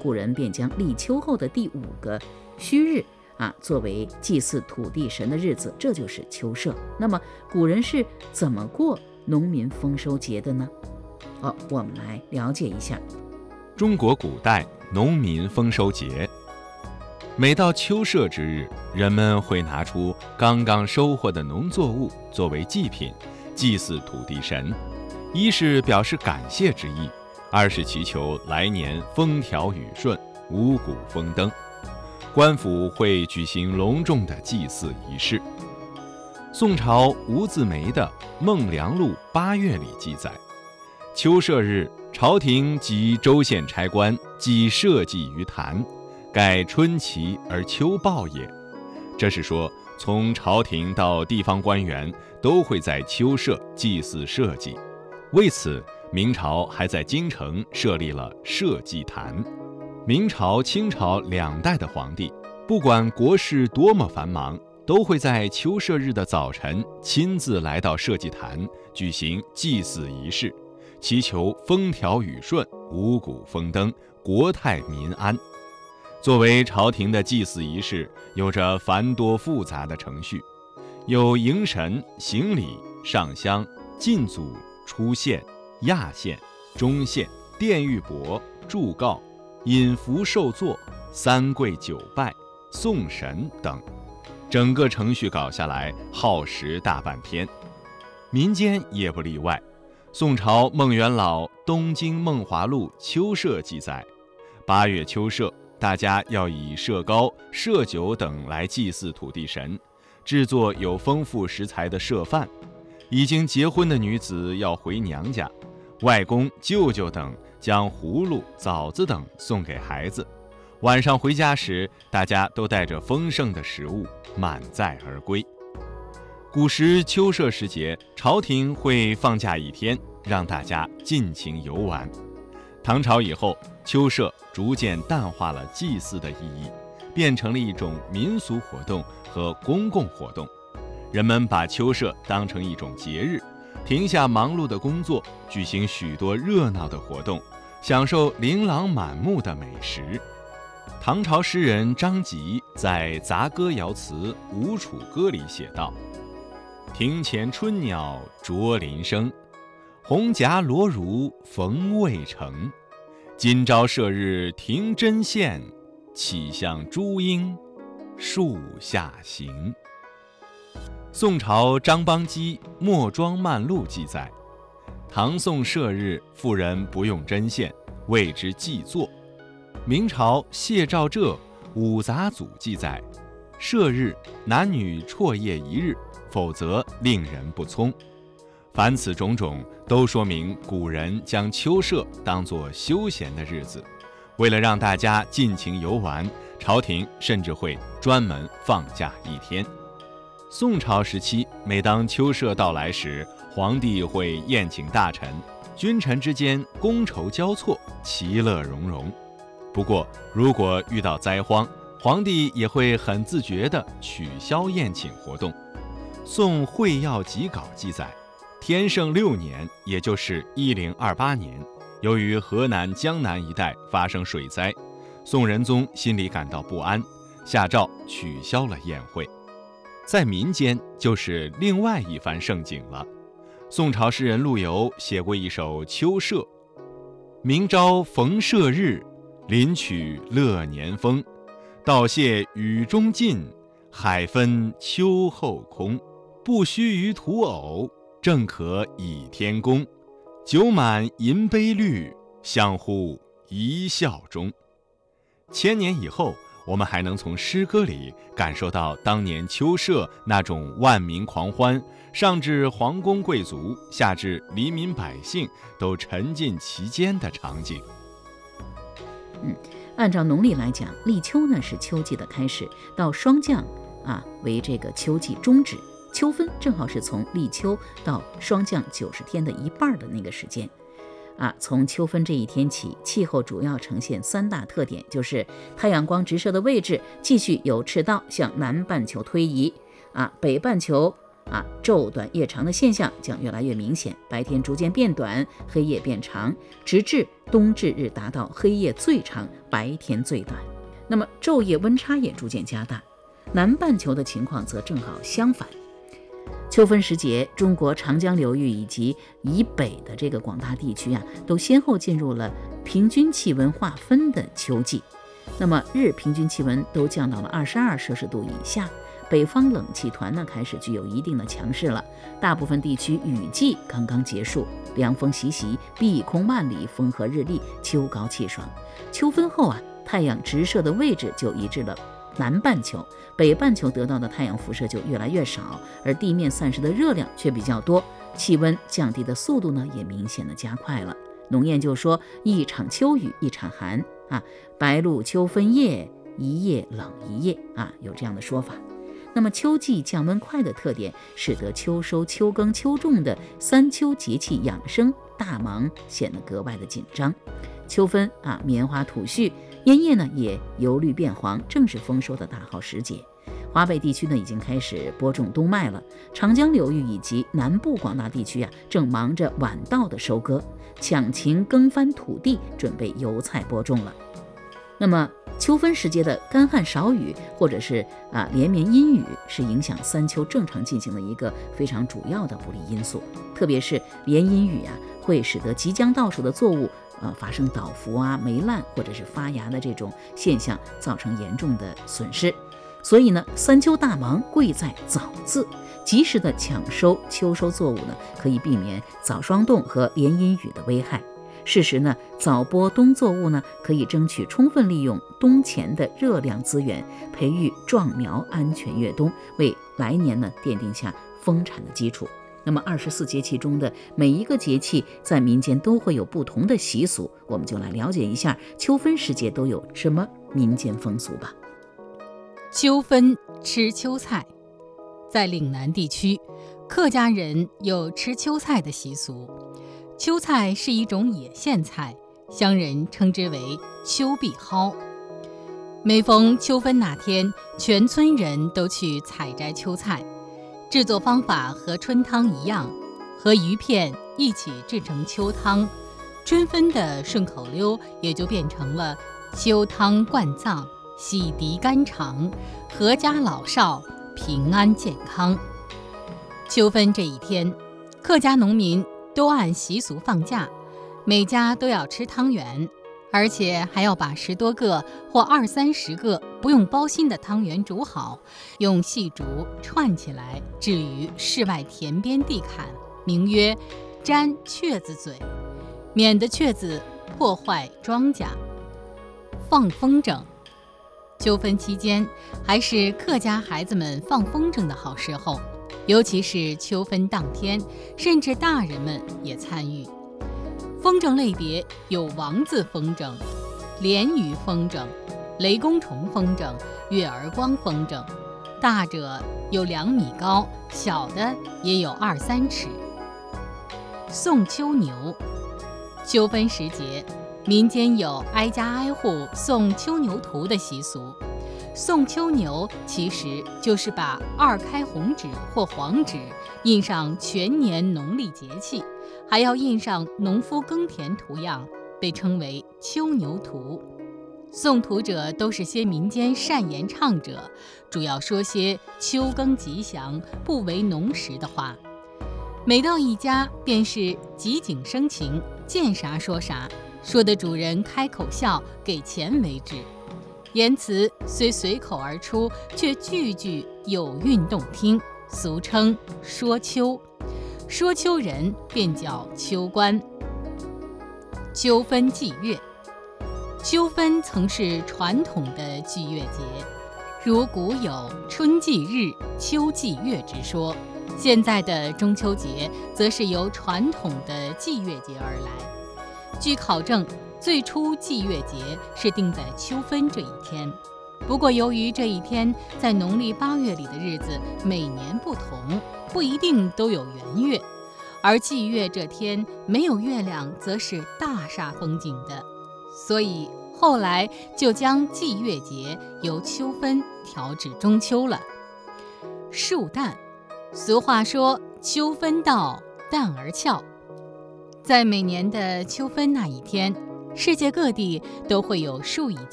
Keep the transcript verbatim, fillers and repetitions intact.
古人便将立秋后的第五个戌日啊作为祭祀土地神的日子，这就是秋社。那么古人是怎么过农民丰收节的呢？哦，我们来了解一下中国古代农民丰收节。每到秋社之日，人们会拿出刚刚收获的农作物作为祭品，祭祀土地神，一是表示感谢之意，二是祈求来年风调雨顺、五谷丰登。官府会举行隆重的祭祀仪式。宋朝吴自梅的《孟良录八月》里记载，秋社日，朝廷及州县差官祭社稷于坛，盖春祈而秋报也。这是说，从朝廷到地方官员都会在秋社祭祀社稷。为此，明朝还在京城设立了社稷坛。明朝、清朝两代的皇帝，不管国事多么繁忙，都会在秋社日的早晨亲自来到社稷坛举行祭祀仪式，祈求风调雨顺、五谷丰登、国泰民安。作为朝廷的祭祀仪式，有着繁多复杂的程序，有迎神、行礼、上香、进祖、出县、压县、中县、殿玉帛、祝告、引符受座、三跪九拜、送神等，整个程序搞下来耗时大半天。民间也不例外。宋朝孟元老《东京梦华录·秋社》记载，八月秋社，大家要以社糕、社酒等来祭祀土地神，制作有丰富食材的社饭。已经结婚的女子要回娘家，外公、舅舅等将葫芦、枣子等送给孩子。晚上回家时，大家都带着丰盛的食物满载而归。古时秋社时节，朝廷会放假一天，让大家尽情游玩。唐朝以后，秋社逐渐淡化了祭祀的意义，变成了一种民俗活动和公共活动。人们把秋社当成一种节日，停下忙碌的工作，举行许多热闹的活动，享受琳琅满目的美食。唐朝诗人张籍在《杂歌谣词·吴楚歌》里写道：庭前春鸟啄林声，红夹罗襦逢未成。今朝社日庭针线，岂向朱缨树下行。宋朝张邦基《墨庄漫录》记载，唐宋社日妇人不用针线，谓之祭作。明朝谢兆浙《五杂组》记载，社日男女辍业一日，否则令人不聪。凡此种种，都说明古人将秋社当作休闲的日子。为了让大家尽情游玩，朝廷甚至会专门放假一天。宋朝时期，每当秋社到来时，皇帝会宴请大臣，君臣之间觥筹交错，其乐融融。不过，如果遇到灾荒，皇帝也会很自觉地取消宴请活动。宋《会要集稿》记载，天圣六年，也就是一零二八年，由于河南、江南一带发生水灾，宋仁宗心里感到不安，下诏取消了宴会。在民间就是另外一番盛景了。宋朝诗人陆游写过一首《秋社》：明朝逢社日，临取乐年丰。道谢雨中尽，海分秋后空。不须于土偶，正可倚天公。酒满银杯绿，相互一笑中。千年以后，我们还能从诗歌里感受到当年秋社那种万民狂欢，上至皇宫贵族，下至黎民百姓都沉浸其间的场景。 嗯，按照农历来讲，立秋呢是秋季的开始，到霜降啊为这个秋季终止。秋分正好是从立秋到霜降九十天的一半的那个时间。啊，从秋分这一天起，气候主要呈现三大特点，就是太阳光直射的位置继续由赤道向南半球推移，啊，北半球啊，昼短夜长的现象将越来越明显，白天逐渐变短，黑夜变长，直至冬至日达到黑夜最长，白天最短。那么昼夜温差也逐渐加大。南半球的情况则正好相反。秋分时节，中国长江流域以及以北的这个广大地区啊，都先后进入了平均气温划分的秋季。那么日平均气温都降到了二十二摄氏度以下，北方冷气团呢开始具有一定的强势了。大部分地区雨季刚刚结束，凉风习习，碧空万里，风和日丽，秋高气爽。秋分后啊，太阳直射的位置就移至了南半球，北半球得到的太阳辐射就越来越少，而地面散失的热量却比较多，气温降低的速度呢也明显的加快了。农谚就说一场秋雨一场寒啊，白露秋分夜，一夜冷一夜啊，有这样的说法。那么秋季降温快的特点，使得秋收秋耕秋种的三秋节气养生大忙显得格外的紧张。秋分啊，棉花吐絮，烟叶呢也由绿变黄，正是丰收的大好时节。华北地区呢已经开始播种冬麦了，长江流域以及南部广大地区啊，正忙着晚稻的收割，抢勤耕翻土地，准备油菜播种了。那么秋分时节的干旱少雨，或者是啊连绵阴雨，是影响三秋正常进行的一个非常主要的不利因素。特别是连阴雨啊，会使得即将到手的作物呃发生倒伏啊、霉烂或者是发芽的这种现象，造成严重的损失。所以呢，三秋大忙贵在早字，及时的抢收秋收作物呢，可以避免早霜冻和连阴雨的危害。事实呢，早播冬作物呢，可以争取充分利用冬前的热量资源，培育壮苗，安全越冬，为来年呢奠定下丰产的基础。那么二十四节气中的每一个节气，在民间都会有不同的习俗，我们就来了解一下秋分时节都有什么民间风俗吧。 秋分吃秋菜，在岭南地区，客家人有吃秋菜的习俗。秋菜是一种野苋菜，乡人称之为秋碧蒿。每逢秋分那天，全村人都去采摘秋菜，制作方法和春汤一样，和鱼片一起制成秋汤。春分的顺口溜也就变成了秋汤灌脏，洗涤肝肠，阖家老少平安健康。秋分这一天，客家农民都按习俗放假，每家都要吃汤圆，而且还要把十多个或二三十个不用包心的汤圆煮好，用细竹串起来，置于室外田边地坎，名曰粘雀子嘴，免得雀子破坏庄稼。放风筝，秋分期间还是客家孩子们放风筝的好时候，尤其是秋分当天，甚至大人们也参与。风筝类别有王字风筝、鲢鱼风筝、雷公虫风筝、月儿光风筝，大者有两米高，小的也有二三尺。送秋牛，秋分时节，民间有挨家挨户送秋牛图的习俗。送秋牛其实就是把二开红纸或黄纸印上全年农历节气，还要印上农夫耕田图样，被称为秋牛图。送图者都是些民间善言唱者，主要说些秋耕吉祥、不为农时的话。每到一家，便是即景生情，见啥说啥，说的主人开口笑，给钱为止。言辞虽随口而出，却句句有韵动听，俗称说秋。说秋人便叫秋官。秋分祭月，秋分曾是传统的祭月节，如古有春祭日、秋祭月之说。现在的中秋节则是由传统的祭月节而来。据考证，最初祭月节是定在秋分这一天，不过由于这一天在农历八月里的日子每年不同，不一定都有圆月，而祭月这天没有月亮则是大煞风景的，所以后来就将祭月节由秋分调至中秋了。树诞， 俗话说秋分到，蛋儿俏。在每年的秋分那一天，世界各地都会有数以